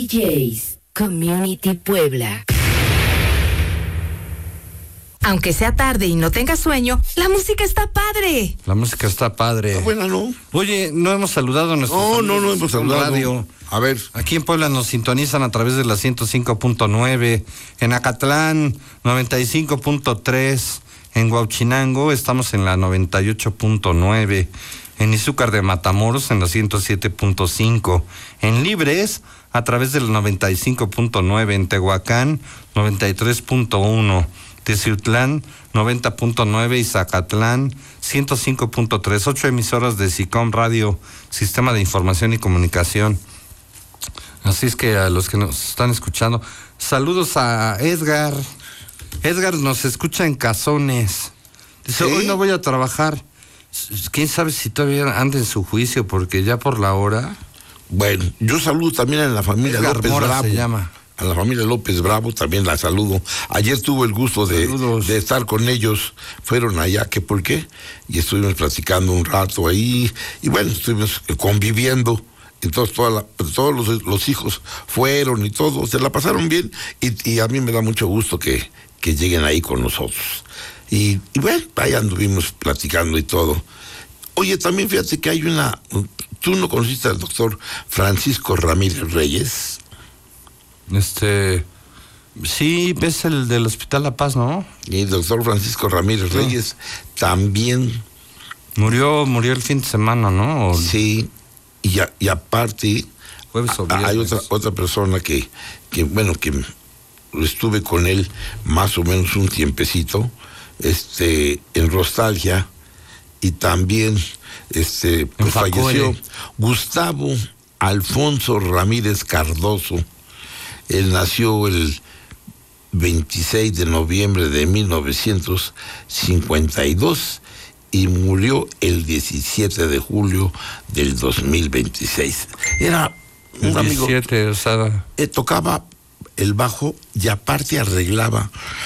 DJs Community Puebla. Aunque sea tarde y no tengas sueño, la música está padre. La música está padre. Buena, ¿no? Oye, no hemos saludado a nuestros No hemos saludado. Radio. A ver. Aquí en Puebla nos sintonizan a través de la 105.9, en Acatlán 95.3, en Huauchinango estamos en la 98.9, en Izúcar de Matamoros en la 107.5, en Libres a través del 95.9, en Tehuacán 93.1, Teciutlán 90.9 y Zacatlán 105.3, 8 emisoras de SICOM Radio, Sistema de Información y Comunicación. Así es que a los que nos están escuchando, saludos a Edgar. Edgar nos escucha en Cazones. Dice, ¿sí? Hoy no voy a trabajar. ¿Quién sabe si todavía anda en su juicio? Porque ya por la hora... Bueno, yo saludo también a la familia Edgar López Mora Bravo. se llama. A la familia López Bravo también la saludo. Ayer tuve el gusto de estar con ellos. Fueron allá, ¿qué por qué? Y estuvimos platicando un rato ahí. Y bueno, estuvimos conviviendo. Entonces todos los hijos fueron y todo. Se la pasaron bien. Y a mí me da mucho gusto que lleguen ahí con nosotros. Y bueno, ahí anduvimos platicando y todo. Oye, también fíjate que hay ¿tú no conociste al doctor Francisco Ramírez Reyes? Sí, es el del Hospital La Paz, ¿no? Y el doctor Francisco Ramírez Reyes también... Murió el fin de semana, ¿no? Sí, y aparte... Jueves o viernes. Hay otra persona que estuve con él más o menos un tiempecito, en Nostalgia, y también pues falleció Gustavo Alfonso Ramírez Cardoso. Él nació el 26 de noviembre de 1952 y murió el 17 de julio del 2026. Era un 17, amigo. o sea... Tocaba el bajo y aparte arreglaba